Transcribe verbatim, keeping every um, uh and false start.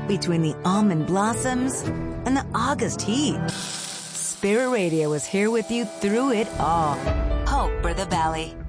between the almond blossoms and the August heat. Spirit Radio is here with you through it all. Hope for the Valley.